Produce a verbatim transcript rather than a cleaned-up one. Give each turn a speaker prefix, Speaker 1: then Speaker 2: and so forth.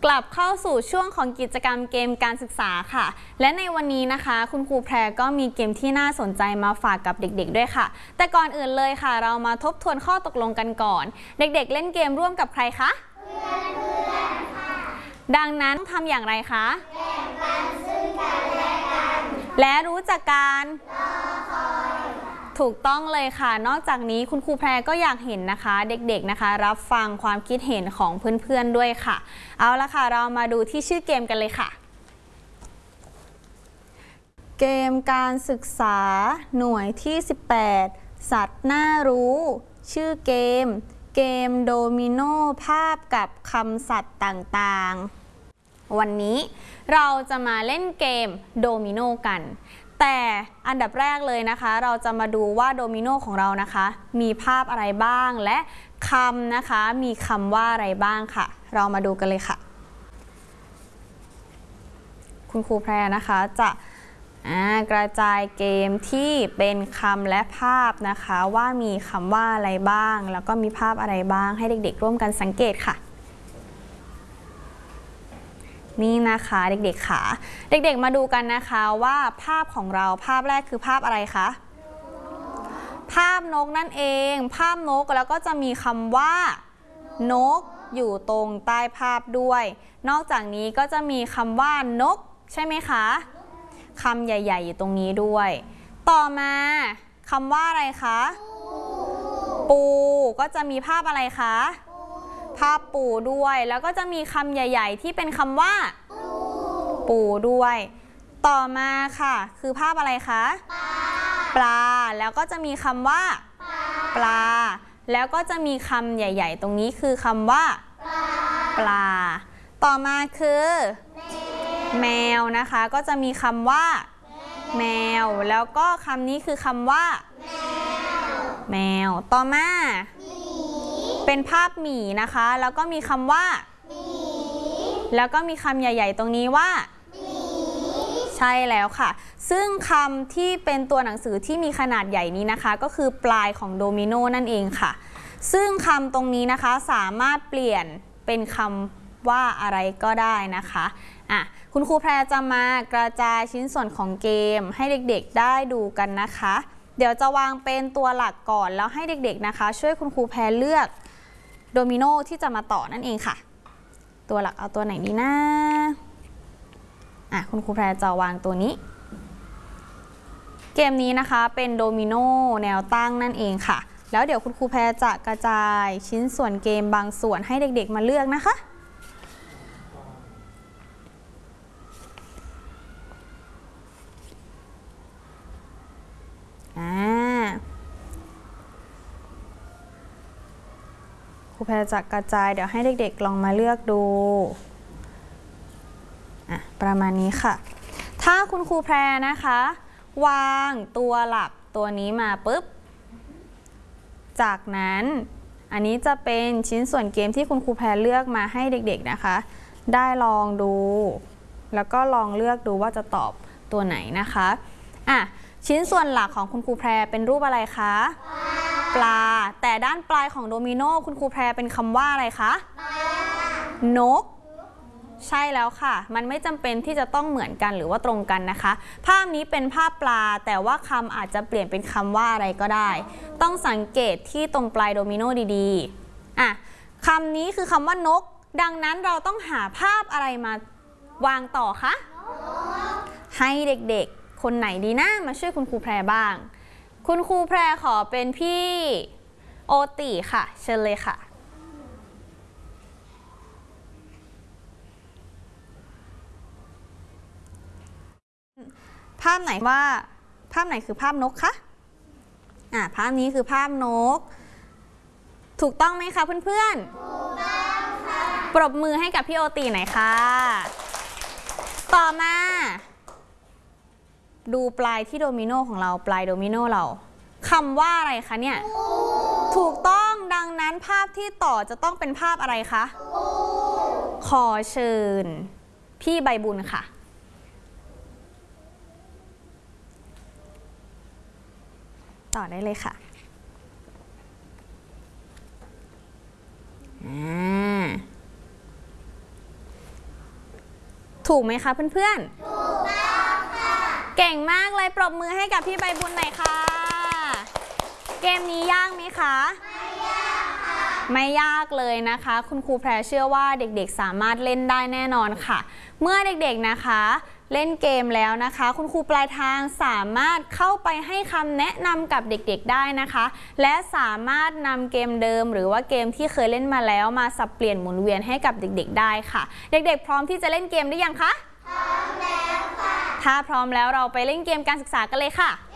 Speaker 1: ลับเข้าสู่ช่วงของกิจกรรมเกมการศึกษาค่ะและในวันนี้นะคะคุณครูแพรก็มีเกมที่น่าสนใจมาฝากกับเด็กๆด้วยค่ะแต่ก่อนอื่นเลยค่ะเรามาทบทวนข้อตกลงกันก่อนเด็กๆเล่นเกมร่วมกับใครคะเพื่อนๆค่ะดังนั้นทำอย่างไรคะแบ่งปันซึ่งกันและกันและรู้จักกันรอคอยถูกต้องเลยค่ะนอกจากนี้คุณครูแพรก็อยากเห็นนะคะเด็กๆนะคะรับฟังความคิดเห็นของเพื่อนๆด้วยค่ะเอาละค่ะเรามาดูที่ชื่อเกมกันเลยค่ะเกมการศึกษาหน่วยที่สิบแปดสัตว์น่ารู้ชื่อเกมเกมโดมิโนภาพกับคำสัตว์ต่างๆวันนี้เราจะมาเล่นเกมโดมิโนกันแต่อันดับแรกเลยนะคะเราจะมาดูว่าโดมิโนของเรานะคะมีภาพอะไรบ้างและคำนะคะมีคำว่าอะไรบ้างค่ะเรามาดูกันเลยค่ะคุณครูแพรนะคะจะกระจายเกมที่เป็นคำและภาพนะคะว่ามีคำว่าอะไรบ้างแล้วก็มีภาพอะไรบ้างให้เด็กๆร่วมกันสังเกตค่ะนี่นะคะเด็กๆค่ะเด็กๆมาดูกันนะคะว่าภาพของเราภาพแรกคือภาพอะไรคะภาพนกนั่นเองภาพนกแล้วก็จะมีคำว่านกอยู่ตรงใต้ภาพด้วยนอกจากนี้ก็จะมีคำว่านกใช่ไหมคะคำใหญ่ๆอยู่ตรงนี้ด้วยต่อมาคำว่าอะไรคะปูก็จะมีภาพอะไรคะภาพปูด้วยแล้วก็จะมีคำใหญ่ๆที่เป็นคำว่าปูด้วยต่อมาค่ะคือภาพอะไรคะปลาแล้วก็จะมีคำว่าปลาแล้วก็จะมีคำใหญ่ๆตรงนี้คือคำว่าปลาต่อมาคือแมวนะคะก็จะมีคำว่าแมวแล้วก็คำนี้คือคำว่าแมวต่อมาเป็นภาพหมีนะคะแล้วก็มีคำว่าแล้วก็มีคำใหญ่ๆตรงนี้ว่าใช่แล้วค่ะซึ่งคำที่เป็นตัวหนังสือที่มีขนาดใหญ่นี้นะคะก็คือปลายของโดมิโนนั่นเองค่ะซึ่งคำตรงนี้นะคะสามารถเปลี่ยนเป็นคำว่าอะไรก็ได้นะคะอ่ะคุณครูแพรจะมากระจายชิ้นส่วนของเกมให้เด็กๆได้ดูกันนะคะเดี๋ยวจะวางเป็นตัวหลักก่อนแล้วให้เด็กๆนะคะช่วยคุณครูแพรเลือกโดมิโนที่จะมาต่อนั่นเองค่ะตัวหลักเอาตัวไหนดีนะอ่ะคุณครูแพรจะวางตัวนี้เกมนี้นะคะเป็นโดมิโนแนวตั้งนั่นเองค่ะแล้วเดี๋ยวคุณครูแพรจะกระจายชิ้นส่วนเกมบางส่วนให้เด็กๆมาเลือกนะคะครูแพรจะกระจายเดี๋ยวให้เด็กๆลองมาเลือกดูอ่ะประมาณนี้ค่ะถ้าคุณครูแพรนะคะวางตัวหลักตัวนี้มาปุ๊บจากนั้นอันนี้จะเป็นชิ้นส่วนเกมที่คุณครูแพรเลือกมาให้เด็กๆนะคะได้ลองดูแล้วก็ลองเลือกดูว่าจะตอบตัวไหนนะคะอ่ะชิ้นส่วนหลักของคุณครูแพรเป็นรูปอะไรคะปลาแต่ด้านปลายของโดมิโนคุณครูแพรเป็นคำว่าอะไรคะนกใช่แล้วค่ะมันไม่จำเป็นที่จะต้องเหมือนกันหรือว่าตรงกันนะคะภาพนี้เป็นภาพปลาแต่ว่าคำอาจจะเปลี่ยนเป็นคำว่าอะไรก็ได้ต้องสังเกตที่ตรงปลายโดมิโนดีๆอ่ะคำนี้คือคำว่านกดังนั้นเราต้องหาภาพอะไรมาวางต่อคะให้เด็กๆคนไหนดีนะมาช่วยคุณครูแพรบ้างคุณครูแพรขอเป็นพี่โอติค่ะเชิญเลยค่ะภาพไหนว่าภาพไหนคือภาพนกคะอ่าภาพนี้คือภาพนกถูกต้องไหมคะเพื่อนๆถูกต้องค่ะปรบมือให้กับพี่โอติหน่อยค่ะต่อมาดูปลายที่โดมิโนของเราปลายโดมิโนเราคำว่าอะไรคะเนี่ยถูกต้องดังนั้นภาพที่ต่อจะต้องเป็นภาพอะไรคะขอเชิญพี่ใบบุญค่ะต่อได้เลยค่ะถูกไหมคะเพื่อนๆถูกต้องค่ะเก่งมากเลยปรบมือให้กับพี่ใบบุญหน่อยค่ะเกมนี้ยากไหมคะไม่ยากค่ะไม่ยากเลยนะคะคุณครูแพรเชื่อว่าเด็กๆสามารถเล่นได้แน่นอนค่ะเมื่อเด็กๆนะคะเล่นเกมแล้วนะคะคุณครูปลายทางสามารถเข้าไปให้คำแนะนำกับเด็กๆได้นะคะและสามารถนำเกมเดิมหรือว่าเกมที่เคยเล่นมาแล้วมาสับเปลี่ยนหมุนเวียนให้กับเด็กๆได้ค่ะเด็กๆพร้อมที่จะเล่นเกมหรือยังคะพร้อมแล้วค่ะถ้าพร้อมแล้วเราไปเล่นเกมการศึกษากันเลยค่ะ